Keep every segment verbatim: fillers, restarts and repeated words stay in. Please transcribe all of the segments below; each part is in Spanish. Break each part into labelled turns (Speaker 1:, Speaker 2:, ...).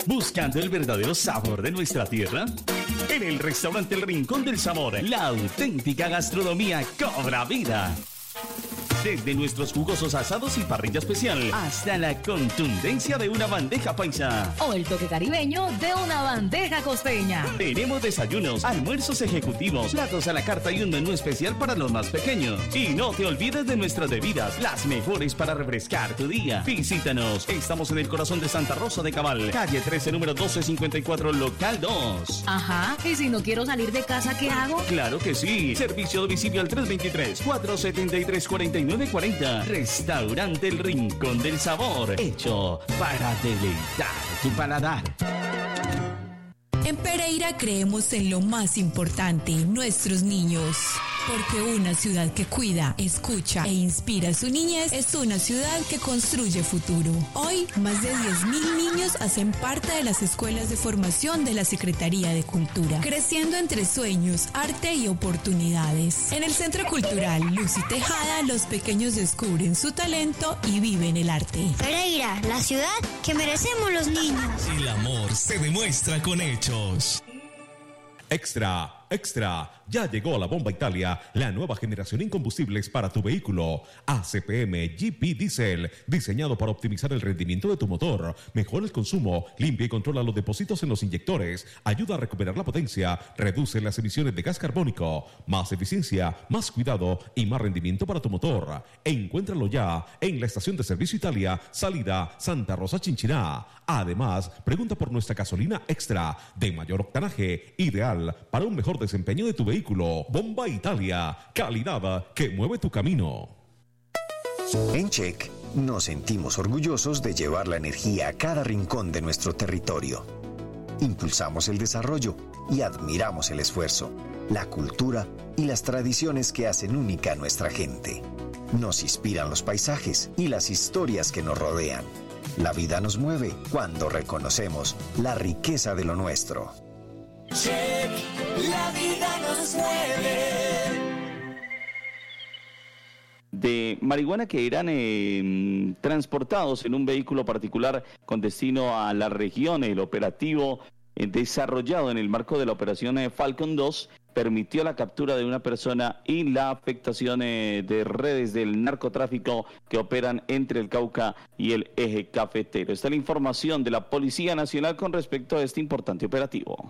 Speaker 1: ¿Buscando el verdadero sabor de nuestra tierra? En el restaurante El Rincón del Sabor, la auténtica gastronomía cobra vida. Desde nuestros jugosos asados y parrilla especial hasta la contundencia de una bandeja paisa
Speaker 2: o el toque caribeño de una bandeja costeña.
Speaker 1: Tenemos desayunos, almuerzos ejecutivos, platos a la carta y un menú especial para los más pequeños. Y no te olvides de nuestras bebidas, las mejores para refrescar tu día. Visítanos, estamos en el corazón de Santa Rosa de Cabal, calle trece, número doce cincuenta y cuatro, local dos.
Speaker 2: Ajá, ¿y si no quiero salir de casa, qué hago?
Speaker 1: Claro que sí, servicio a domicilio al tres dos tres, cuatro siete tres, cuatro nueve cuarenta. Restaurante El Rincón del Sabor, hecho para deleitar tu paladar.
Speaker 3: En Pereira creemos en lo más importante, nuestros niños. Porque una ciudad que cuida, escucha e inspira a su niñez es una ciudad que construye futuro. Hoy, más de diez mil niños hacen parte de las escuelas de formación de la Secretaría de Cultura, creciendo entre sueños, arte y oportunidades. En el Centro Cultural Luz y Tejada, los pequeños descubren su talento y viven el arte.
Speaker 4: Pereira, la ciudad que merecemos los niños.
Speaker 5: El amor se demuestra con hechos.
Speaker 6: Extra, extra, ya llegó a la Bomba Italia, la nueva generación en combustibles para tu vehículo. A C P M G P Diesel, diseñado para optimizar el rendimiento de tu motor, mejora el consumo, limpia y controla los depósitos en los inyectores, ayuda a recuperar la potencia, reduce las emisiones de gas carbónico, más eficiencia, más cuidado y más rendimiento para tu motor. Encuéntralo ya en la estación de servicio Italia, salida Santa Rosa Chinchiná. Además, pregunta por nuestra gasolina extra de mayor octanaje, ideal para un mejor desempeño de tu vehículo. Bomba Italia, calidad que mueve tu camino.
Speaker 7: En Check nos sentimos orgullosos de llevar la energía a cada rincón de nuestro territorio. Impulsamos el desarrollo y admiramos el esfuerzo, la cultura y las tradiciones que hacen única a nuestra gente. Nos inspiran los paisajes y las historias que nos rodean. La vida nos mueve cuando reconocemos la riqueza de lo nuestro.
Speaker 8: Check, la vida nos mueve.
Speaker 1: De marihuana que eran eh, transportados en un vehículo particular con destino a la región. El operativo eh, desarrollado en el marco de la operación eh, Falcon dos permitió la captura de una persona y la afectación eh, de redes del narcotráfico que operan entre el Cauca y el eje cafetero. Esta es la información de la Policía Nacional con respecto a este importante operativo.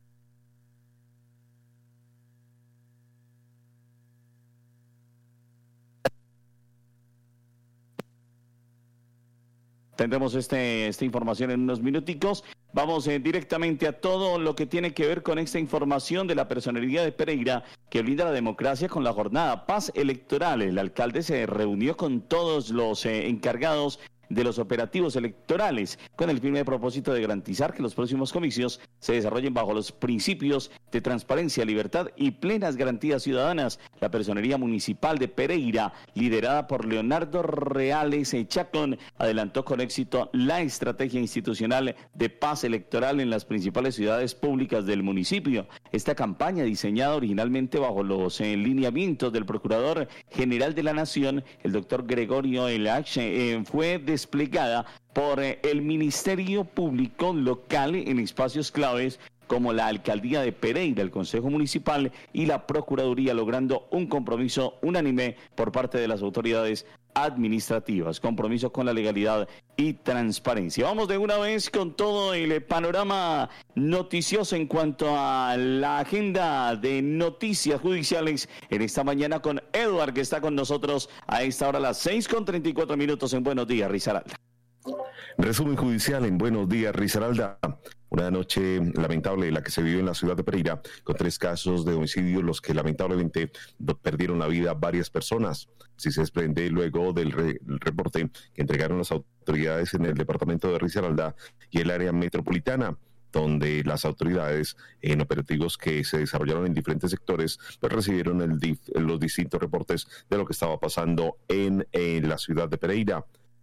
Speaker 1: Tendremos este, esta información en unos minuticos. Vamos eh, directamente a todo lo que tiene que ver con esta información de la Personería de Pereira que brinda la democracia con la jornada Paz Electoral. El alcalde se reunió con todos los eh, encargados de los operativos electorales con el firme propósito de garantizar que los próximos comicios se desarrollen bajo los principios de transparencia, libertad y plenas garantías ciudadanas. La Personería Municipal de Pereira, liderada por Leonardo Reales Chacón, adelantó con éxito la estrategia institucional de paz electoral en las principales ciudades públicas del municipio. Esta campaña, diseñada originalmente bajo los eh, lineamientos del Procurador General de la Nación, el doctor Gregorio Elach, eh, fue desplegada por eh, el Ministerio Público Local en espacios claves como la Alcaldía de Pereira, el Consejo Municipal y la Procuraduría, logrando un compromiso unánime por parte de las autoridades administrativas, compromiso con la legalidad y transparencia. Vamos de una vez con todo el panorama noticioso en cuanto a la agenda de noticias judiciales en esta mañana con Edward, que está con nosotros a esta hora, a las seis con treinta y cuatro minutos en Buenos Días, Risaralda.
Speaker 9: Resumen judicial en Buenos Días, Risaralda. Una noche lamentable la que se vivió en la ciudad de Pereira, con tres casos de homicidio, los que lamentablemente perdieron la vida varias personas. Así se desprende luego del re- el reporte que entregaron las autoridades en el departamento de Risaralda y el área metropolitana, donde las autoridades en operativos que se desarrollaron en diferentes sectores pues recibieron el dif- los distintos reportes de lo que estaba pasando en, en la ciudad de Pereira.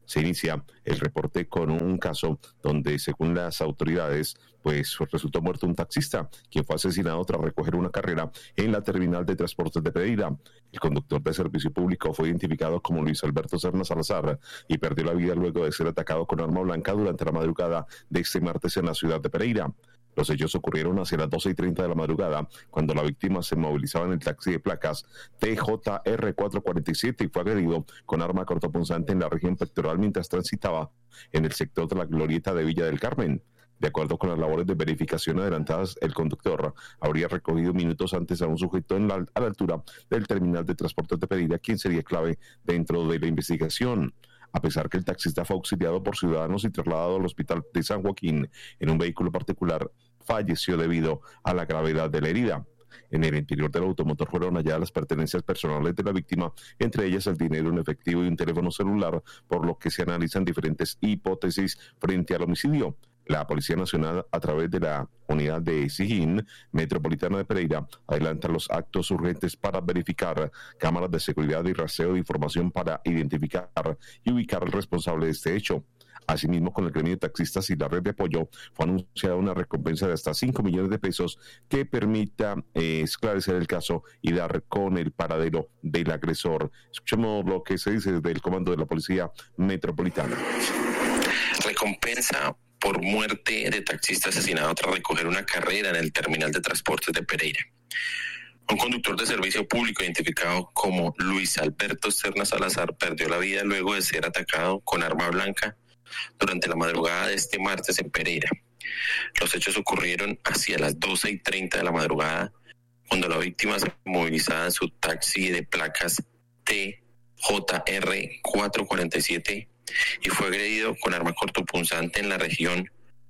Speaker 9: Se inicia el reporte con un caso donde, según las autoridades, pues resultó muerto un taxista, quien fue asesinado tras recoger una carrera en la terminal de transportes de Pereira. El conductor de servicio público fue identificado como Luis Alberto Serna Salazar y perdió la vida luego de ser atacado con arma blanca durante la madrugada de este martes en la ciudad de Pereira. Los hechos ocurrieron hacia las doce y treinta de la madrugada, cuando la víctima se movilizaba en el taxi de placas T J R cuatrocientos cuarenta y siete y fue agredido con arma cortopunzante en la región pectoral mientras transitaba en el sector de la glorieta de Villa del Carmen. De acuerdo con las labores de verificación adelantadas, el conductor habría recogido minutos antes a un sujeto en la, a la altura del terminal de transportes de Pereira, quien sería clave dentro de la investigación. A pesar que el taxista fue auxiliado por ciudadanos y trasladado al hospital de San Joaquín en un vehículo particular, falleció debido a la gravedad de la herida. En el interior del automotor fueron halladas las pertenencias personales de la víctima, entre ellas el dinero en efectivo y un teléfono celular, por lo que se analizan diferentes hipótesis frente al homicidio. La Policía Nacional, a través de la unidad de SIGIN Metropolitana de Pereira, adelanta los actos urgentes para verificar cámaras de seguridad y rastreo de información para identificar y ubicar al responsable de este hecho. Asimismo, con el gremio de taxistas y la red de apoyo, fue anunciada una recompensa de hasta cinco millones de pesos que permita eh, esclarecer el caso y dar con el paradero del agresor. Escuchemos lo que se dice desde el comando de la Policía Metropolitana.
Speaker 10: Recompensa por muerte de taxista asesinado tras recoger una carrera en el terminal de transportes de Pereira. Un conductor de servicio público identificado como Luis Alberto Serna Salazar perdió la vida luego de ser atacado con arma blanca durante la madrugada de este martes en Pereira. Los hechos ocurrieron hacia las doce y treinta de la madrugada, cuando la víctima se movilizaba en su taxi de placas T J R cuatrocientos cuarenta y siete y fue agredido con arma cortopunzante en la región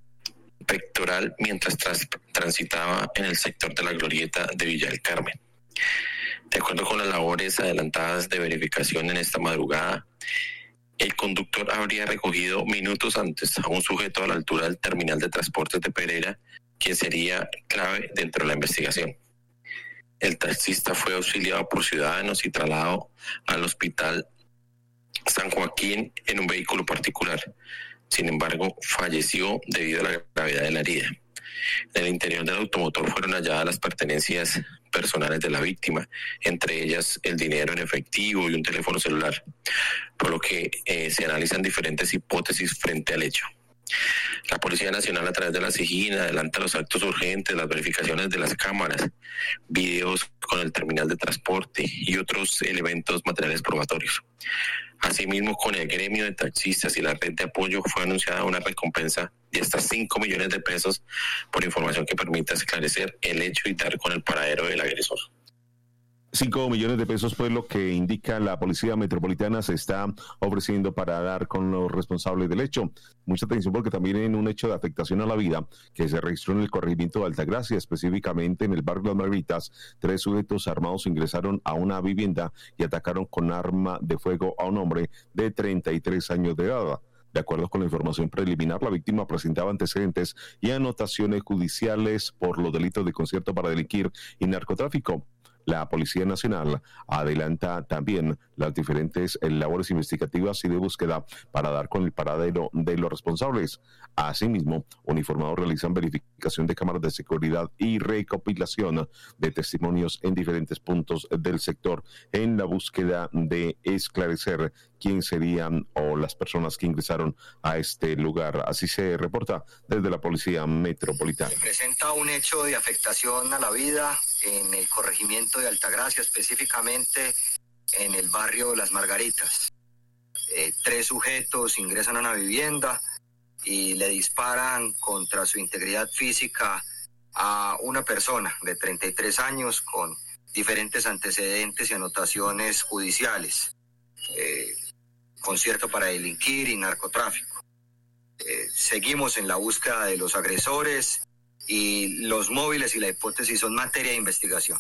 Speaker 10: pectoral mientras tras, transitaba en el sector de la glorieta de Villa del Carmen. De acuerdo con las labores adelantadas de verificación en esta madrugada, el conductor habría recogido minutos antes a un sujeto a la altura del terminal de transportes de Pereira, quien sería clave dentro de la investigación. El taxista fue auxiliado por ciudadanos y trasladado al hospital San Joaquín en un vehículo particular. Sin embargo, falleció debido a la gravedad de la herida. En el interior del automotor fueron halladas las pertenencias personales de la víctima, entre ellas el dinero en efectivo y un teléfono celular, por lo que eh, se analizan diferentes hipótesis frente al hecho. La Policía Nacional, a través de la SIGIN, adelanta los actos urgentes, las verificaciones de las cámaras, videos con el terminal de transporte y otros elementos materiales probatorios. Asimismo, con el gremio de taxistas y la red de apoyo fue anunciada una recompensa de hasta cinco millones de pesos por información que permita esclarecer el hecho y dar con el paradero del agresor.
Speaker 9: cinco millones de pesos, pues, lo que indica la Policía Metropolitana se está ofreciendo para dar con los responsables del hecho. Mucha atención, porque también en un hecho de afectación a la vida que se registró en el corregimiento de Altagracia, específicamente en el barrio Las Margaritas, tres sujetos armados ingresaron a una vivienda y atacaron con arma de fuego a un hombre de treinta y tres años de edad. De acuerdo con la información preliminar, la víctima presentaba antecedentes y anotaciones judiciales por los delitos de concierto para delinquir y narcotráfico. La Policía Nacional adelanta también las diferentes labores investigativas y de búsqueda para dar con el paradero de los responsables. Asimismo, uniformados realizan verificación de cámaras de seguridad y recopilación de testimonios en diferentes puntos del sector en la búsqueda de esclarecer quién serían o las personas que ingresaron a este lugar. Así se reporta desde la Policía Metropolitana.
Speaker 11: Se presenta un hecho de afectación a la vida en el corregimiento de Altagracia, específicamente en el barrio Las Margaritas. Eh, tres sujetos ingresan a una vivienda y le disparan contra su integridad física a una persona de treinta y tres años con diferentes antecedentes y anotaciones judiciales, eh, concierto para delinquir y narcotráfico. Eh, seguimos en la búsqueda de los agresores y los móviles y la hipótesis son materia de investigación.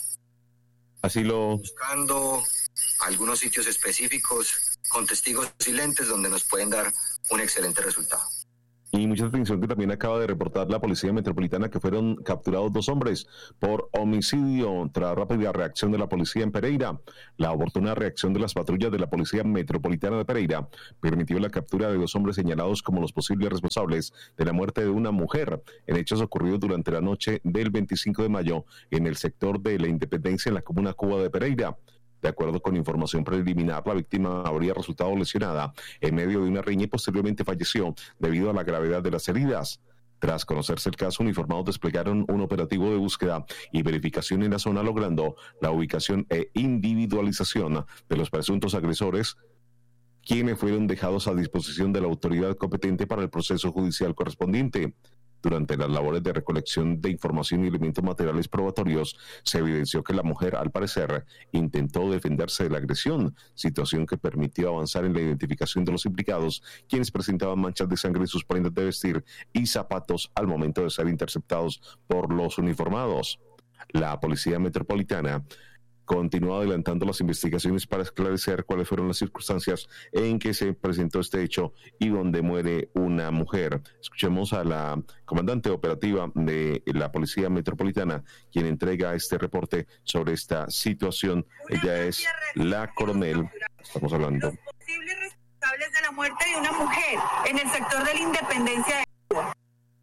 Speaker 9: Así lo...
Speaker 11: Buscando algunos sitios específicos con testigos silentes donde nos pueden dar un excelente resultado.
Speaker 9: Y mucha atención que también acaba de reportar la Policía Metropolitana que fueron capturados dos hombres por homicidio tras rápida reacción de la policía en Pereira. La oportuna reacción de las patrullas de la Policía Metropolitana de Pereira permitió la captura de dos hombres señalados como los posibles responsables de la muerte de una mujer en hechos ocurridos durante la noche del veinticinco de mayo en el sector de la Independencia en la comuna Cuba de Pereira. De acuerdo con información preliminar, la víctima habría resultado lesionada en medio de una riña y posteriormente falleció debido a la gravedad de las heridas. Tras conocerse el caso, uniformados desplegaron un operativo de búsqueda y verificación en la zona, logrando la ubicación e individualización de los presuntos agresores, quienes fueron dejados a disposición de la autoridad competente para el proceso judicial correspondiente. Durante las labores de recolección de información y elementos materiales probatorios, se evidenció que la mujer, al parecer, intentó defenderse de la agresión, situación que permitió avanzar en la identificación de los implicados, quienes presentaban manchas de sangre en sus prendas de vestir y zapatos al momento de ser interceptados por los uniformados. La Policía Metropolitana continúa adelantando las investigaciones para esclarecer cuáles fueron las circunstancias en que se presentó este hecho y donde muere una mujer. Escuchemos a la comandante operativa de la Policía Metropolitana, quien entrega este reporte sobre esta situación. Ella es la coronel, estamos hablando.
Speaker 12: Los posibles responsables de la muerte de una mujer en el sector de la Independencia de Cuba.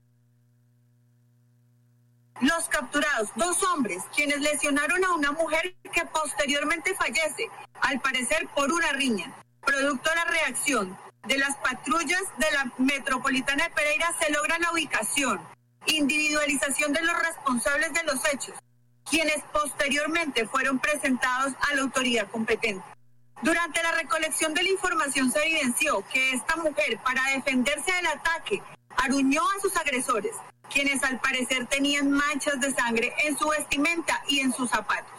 Speaker 12: Los capturados, dos hombres, quienes lesionaron a una mujer que posteriormente fallece, al parecer por una riña. Producto de la reacción de las patrullas de la Metropolitana de Pereira, se logra la ubicación, individualización de los responsables de los hechos, quienes posteriormente fueron presentados a la autoridad competente. Durante la recolección de la información se evidenció que esta mujer, para defenderse del ataque, aruñó a sus agresores, quienes al parecer tenían manchas de sangre en su vestimenta y en sus zapatos.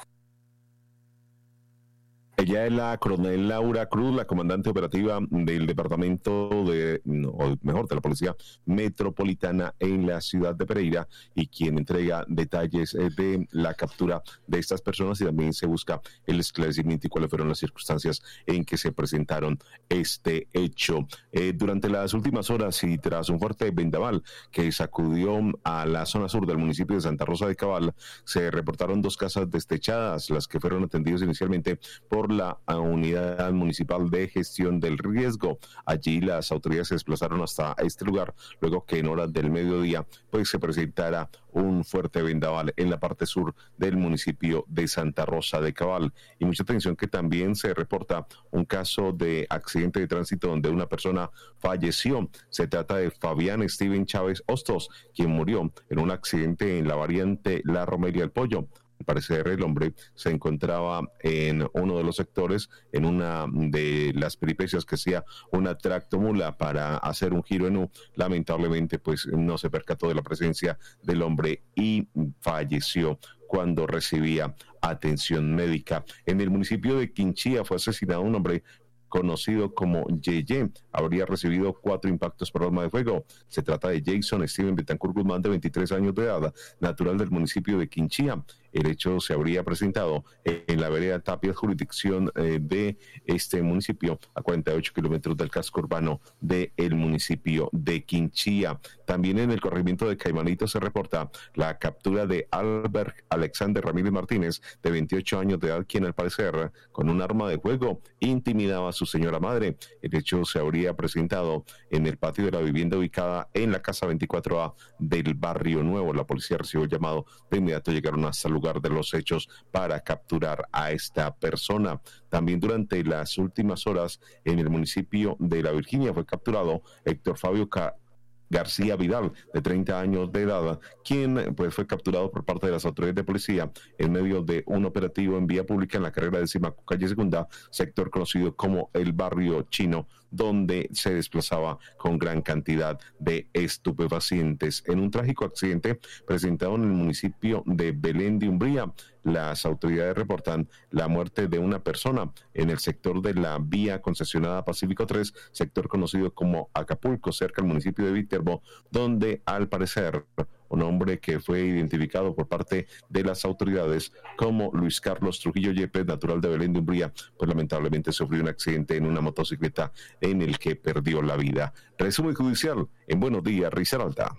Speaker 9: Ella es la coronel Laura Cruz, la comandante operativa del departamento de, o mejor, de la Policía Metropolitana en la ciudad de Pereira, y quien entrega detalles de la captura de estas personas, y también se busca el esclarecimiento y cuáles fueron las circunstancias en que se presentaron este hecho. Eh, durante las últimas horas y tras un fuerte vendaval que sacudió a la zona sur del municipio de Santa Rosa de Cabal, se reportaron dos casas destechadas, las que fueron atendidas inicialmente por la Unidad Municipal de Gestión del Riesgo. Allí las autoridades se desplazaron hasta este lugar luego que en horas del mediodía pues se presentara un fuerte vendaval en la parte sur del municipio de Santa Rosa de Cabal. Y mucha atención que también se reporta un caso de accidente de tránsito donde una persona falleció. Se trata de Fabián Steven Chávez Hostos, quien murió en un accidente en la variante La Romería del Pollo. Al parecer, el hombre se encontraba en uno de los sectores, en una de las peripecias que hacía una tractomula para hacer un giro en U. Lamentablemente, pues no se percató de la presencia del hombre y falleció cuando recibía atención médica. En el municipio de Quinchía fue asesinado un hombre conocido como Yeye. Habría recibido cuatro impactos por arma de fuego. Se trata de Jason Steven Betancourt Guzmán, de veintitrés años de edad, natural del municipio de Quinchía. El hecho se habría presentado en la vereda Tapias, jurisdicción eh, de este municipio, a cuarenta y ocho kilómetros del casco urbano del municipio de Quinchía. También en el corregimiento de Caimanito se reporta la captura de Albert Alexander Ramírez Martínez, de veintiocho años de edad, quien al parecer con un arma de fuego intimidaba a su señora madre. El hecho se habría presentado en el patio de la vivienda ubicada en la casa veinticuatro A del Barrio Nuevo. La policía recibió el llamado, de inmediato llegaron hasta el lugar de los hechos para capturar a esta persona. También durante las últimas horas en el municipio de La Virginia fue capturado Héctor Fabio Ca García Vidal, de treinta años de edad, quien pues fue capturado por parte de las autoridades de policía en medio de un operativo en vía pública en la carrera décima calle Segunda, sector conocido como el Barrio Chino, donde se desplazaba con gran cantidad de estupefacientes. En un trágico accidente presentado en el municipio de Belén de Umbría, las autoridades reportan la muerte de una persona en el sector de la vía concesionada Pacífico tres, sector conocido como Acapulco, cerca del municipio de Viterbo, donde al parecer un hombre que fue identificado por parte de las autoridades como Luis Carlos Trujillo Yepes, natural de Belén de Umbría, pues lamentablemente sufrió un accidente en una motocicleta en el que perdió la vida. Resumen judicial en Buenos Días, Risaralda.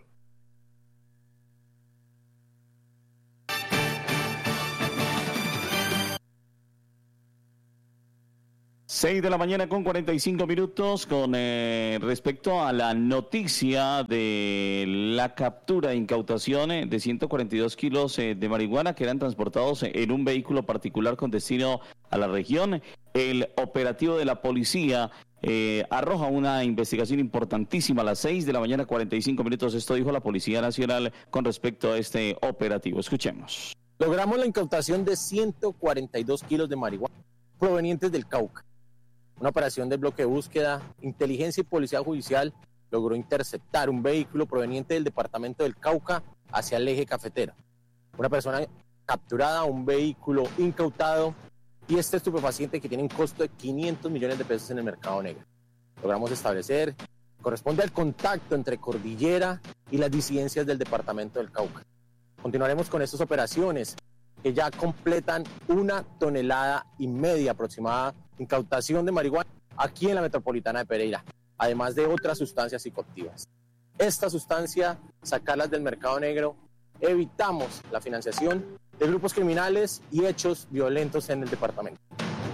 Speaker 1: seis de la mañana con cuarenta y cinco minutos con eh, respecto a la noticia de la captura e incautación eh, de ciento cuarenta y dos kilos eh, de marihuana que eran transportados en un vehículo particular con destino a la región. El operativo de la policía eh, arroja una investigación importantísima a las seis de la mañana cuarenta y cinco minutos. Esto dijo la Policía Nacional con respecto a este operativo. Escuchemos.
Speaker 13: Logramos la incautación de ciento cuarenta y dos kilos de marihuana provenientes del Cauca. Una operación del bloque de búsqueda, inteligencia y policía judicial logró interceptar un vehículo proveniente del departamento del Cauca hacia el eje cafetero. Una persona capturada, un vehículo incautado y este estupefaciente que tiene un costo de quinientos millones de pesos en el mercado negro. Logramos establecer, corresponde al contacto entre Cordillera y las disidencias del departamento del Cauca. Continuaremos con estas operaciones que ya completan una tonelada y media aproximada de incautación de marihuana aquí en la metropolitana de Pereira, además de otras sustancias psicoactivas. Esta sustancia, sacarlas del mercado negro, evitamos la financiación de grupos criminales y hechos violentos en el departamento.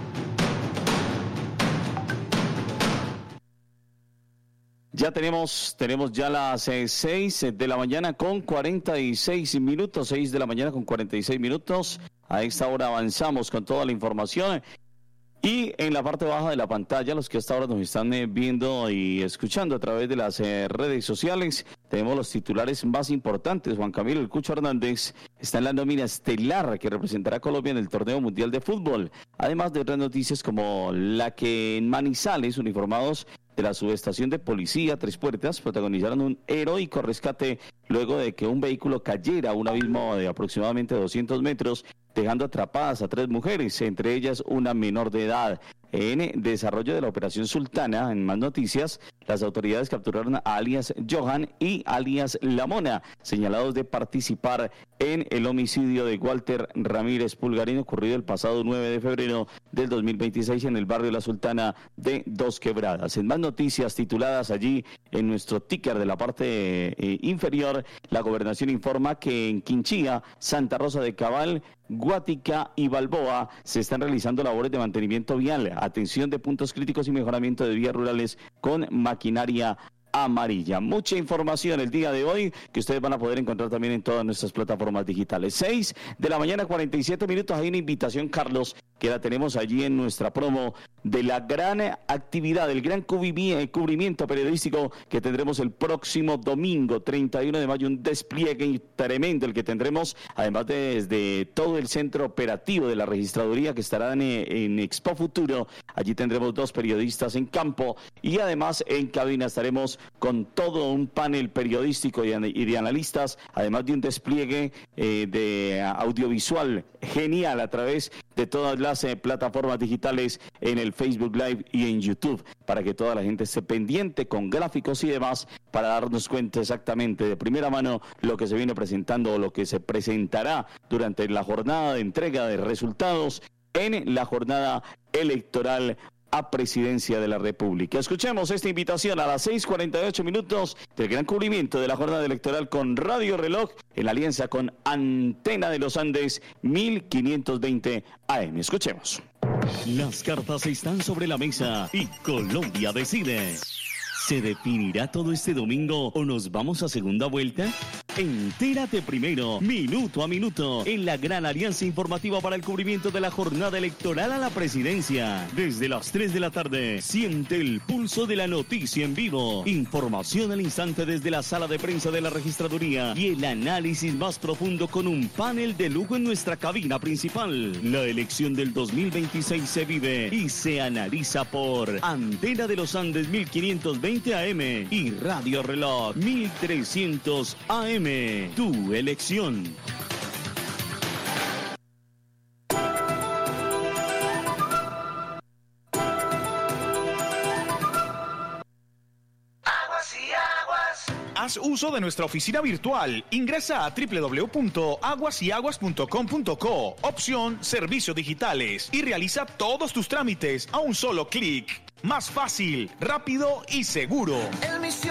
Speaker 1: Ya tenemos, tenemos ya las eh, seis de la mañana con cuarenta y seis minutos, seis de la mañana con cuarenta y seis minutos. A esta hora avanzamos con toda la información. Y en la parte baja de la pantalla, los que hasta ahora nos están eh, viendo y escuchando a través de las eh, redes sociales, tenemos los titulares más importantes. Juan Camilo El Cucho Hernández está en la nómina estelar que representará a Colombia en el Torneo Mundial de Fútbol. Además de otras noticias como la que en Manizales, uniformados de la subestación de policía Tres Puertas, protagonizaron un heroico rescate luego de que un vehículo cayera a un abismo de aproximadamente doscientos metros, dejando atrapadas a tres mujeres, entre ellas una menor de edad. En desarrollo de la operación Sultana, en más noticias, las autoridades capturaron a alias Johan y alias La Mona, señalados de participar en el homicidio de Walter Ramírez Pulgarín, ocurrido el pasado nueve de febrero del dos mil veintiséis en el barrio La Sultana de Dos Quebradas. En más noticias tituladas allí en nuestro ticker de la parte eh, inferior, la gobernación informa que en Quinchía, Santa Rosa de Cabal, Guática y Balboa se están realizando labores de mantenimiento vial, atención de puntos críticos y mejoramiento de vías rurales con maquinaria amarilla. Mucha información el día de hoy que ustedes van a poder encontrar también en todas nuestras plataformas digitales. seis de la mañana, cuarenta y siete minutos. Hay una invitación, Carlos, que la tenemos allí en nuestra promo de la gran actividad, el gran cubrimiento periodístico que tendremos el próximo domingo, treinta y uno de mayo, un despliegue tremendo el que tendremos, además de, desde todo el centro operativo de la registraduría que estará en, en Expo Futuro. Allí tendremos dos periodistas en campo y además en cabina estaremos con todo un panel periodístico y de analistas, además de un despliegue eh, de audiovisual genial a través de todas las eh, plataformas digitales en el Facebook Live y en YouTube, para que toda la gente esté pendiente con gráficos y demás, para darnos cuenta exactamente de primera mano lo que se viene presentando o lo que se presentará durante la jornada de entrega de resultados en la jornada electoral a Presidencia de la República. Escuchemos esta invitación a las seis cuarenta y ocho minutos del gran cubrimiento de la jornada electoral con Radio Reloj en la alianza con Antena de los Andes mil quinientos veinte A M. Escuchemos.
Speaker 5: Las cartas están sobre la mesa y Colombia decide. ¿Se definirá todo este domingo o nos vamos a segunda vuelta? Entérate primero, minuto a minuto, en la gran alianza informativa para el cubrimiento de la jornada electoral a la presidencia. Desde las tres de la tarde, siente el pulso de la noticia en vivo. Información al instante desde la sala de prensa de la registraduría y el análisis más profundo con un panel de lujo en nuestra cabina principal. La elección del dos mil veintiséis se vive y se analiza por Antena de los Andes mil quinientos veinte A M y Radio Reloj mil trescientos A M. Tu elección.
Speaker 8: Aguas y aguas,
Speaker 14: haz uso de nuestra oficina virtual. Ingresa a doble u doble u doble u punto aguas y aguas punto com punto co, opción Servicios Digitales, y realiza todos tus trámites a un solo clic. Más fácil, rápido y seguro.